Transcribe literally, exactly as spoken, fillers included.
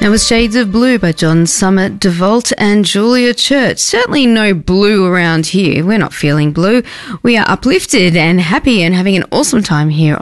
That was Shades of Blue by John Summit, DeVault and Julia Church. Certainly no blue around here. We're not feeling blue. We are uplifted and happy and having an awesome time here